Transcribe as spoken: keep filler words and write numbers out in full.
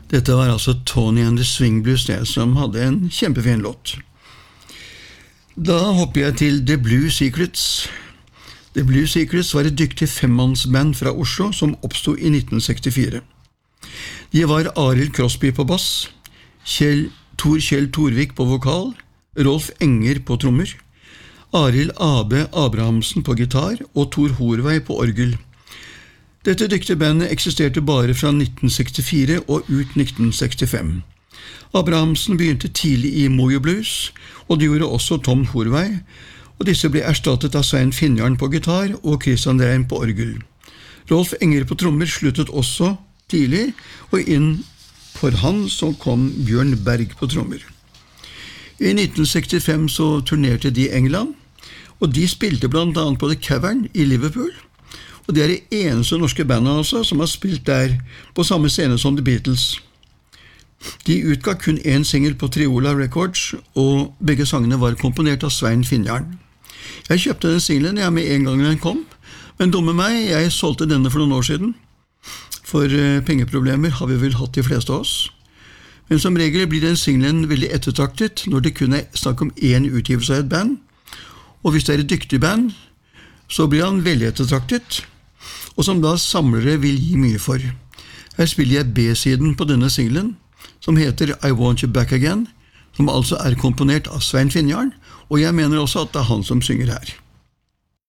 Dette var altså Tony and the Swing Blues, det, som hadde en kjempefin låt. Da hopper jeg til The Blue Secrets. The Blue Secrets var et dyktig femmannsband fra Oslo som oppstod i nitten sekstifire. De var Arild Crosby på bass, Kjell, Tor Kjell Torvik på vokal, Rolf Enger på trommer, Arild A B Abrahamsen på gitar og Tor Horvei på orgel. Dette dyktige bandet eksisterte bare fra nitten sekstifire og ut nitten sekstifem. Abrahamsen begynte tidlig i Mojo Blues, og det gjorde også Tom Horvei, og disse ble erstattet av Svein Finnjarn på gitar og Christian Reim på orgel. Rolf Enger på trommer sluttet også tidlig, og inn for han så kom Bjørn Berg på trommer. I nitten sekstifem så turnerte de i England, og de spilte blant annet på The Cavern i Liverpool, og det er det eneste norske bandet altså som har spilt der på samme scene som The Beatles. De utga kun en singel på Triola Records, og begge sangene var komponert av Svein Finnjarn. Jeg kjøpte den singelen jeg med en gang den kom, men dumme meg, jeg solgte denne for noen år siden. For uh, pengeproblemer har vi vel hatt de fleste av oss. Men som regel blir den singelen veldig ettertraktet når det kun er snakk om en utgivelse av et band, og hvis det er et dyktig band, så blir han veldig ettertraktet, og som da samlere vil gi mye for. Her spiller jeg B-siden på denne singelen, som heter I Want You Back Again, som altså er komponert av Svein Finnjarn, og jeg mener også at det er han som synger her.